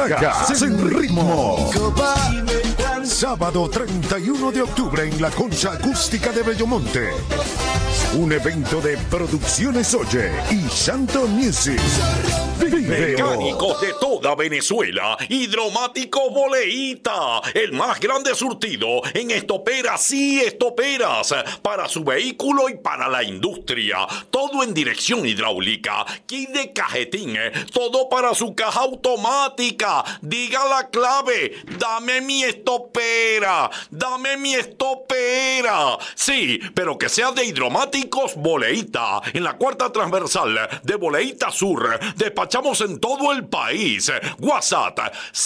Caracas en ritmo. Sábado 31 de octubre en la Concha Acústica de Bellomonte. Un evento de Producciones Oye y Santo Music. Mecánicos de toda Venezuela, Hidromáticos Boleíta, el más grande surtido en estoperas y estoperas para su vehículo y para la industria. Todo en dirección hidráulica, kit de cajetín, todo para su caja automática. Diga la clave: dame mi estopera, dame mi estopera. Sí, pero que sea de Hidromáticos Boleíta, en la cuarta transversal de Boleíta Sur. Despachamos en todo el país. WhatsApp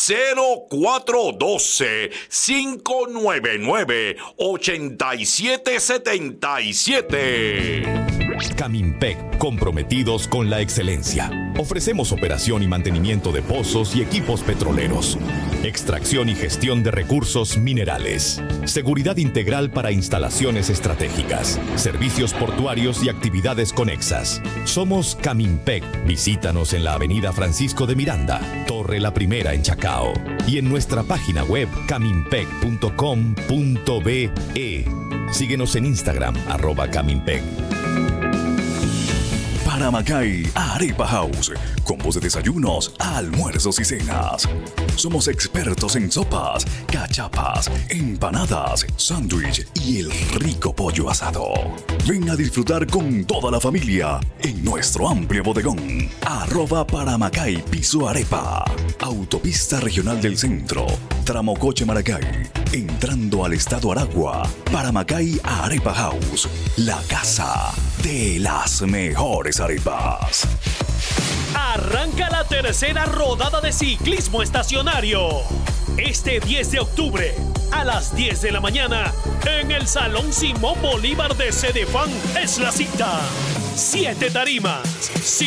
0412-599-8777. Camimpec, comprometidos con la excelencia. Ofrecemos operación y mantenimiento de pozos y equipos petroleros, extracción y gestión de recursos minerales, seguridad integral para instalaciones estratégicas, servicios portuarios y actividades conexas. Somos Camimpec. Visítanos en la avenida Francisco de Miranda, Torre La Primera en Chacao, y en nuestra página web camimpec.com.be. Síguenos en Instagram @Camimpec. Paramacay Arepa House. Combos de desayunos, almuerzos y cenas. Somos expertos en sopas, cachapas, empanadas, sándwich y el rico pollo asado. Ven a disfrutar con toda la familia en nuestro amplio bodegón. @Paramacay Piso Arepa. Autopista Regional del Centro, tramo Coche Maracay. Entrando al estado Aragua. Paramacay Arepa House. La casa de las mejores arepas. Arranca la tercera rodada de ciclismo estacionario. Este 10 de octubre a las 10 de la mañana en el Salón Simón Bolívar de Cedefán es la cita. 7 tarimas,